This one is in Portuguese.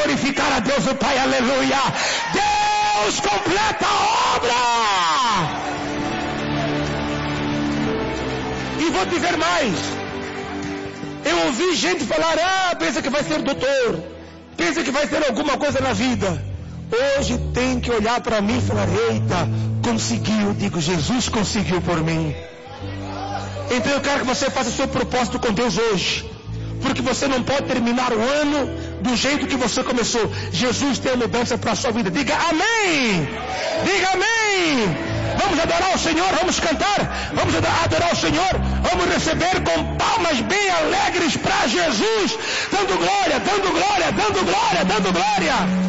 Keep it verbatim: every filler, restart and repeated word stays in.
glorificar a Deus o Pai, aleluia. Deus completa a obra. E vou dizer mais. Eu ouvi gente falar, ah, pensa que vai ser doutor, pensa que vai ser alguma coisa na vida. Hoje tem que olhar para mim e falar, eita, conseguiu. Digo, Jesus conseguiu por mim. Então eu quero que você faça o seu propósito com Deus hoje, porque você não pode terminar o ano do jeito que você começou. Jesus tem mudança para a sua vida. Diga amém. Diga amém. Vamos adorar o Senhor, vamos cantar, vamos adorar o Senhor, vamos receber com palmas bem alegres para Jesus, dando glória, dando glória, dando glória, dando glória.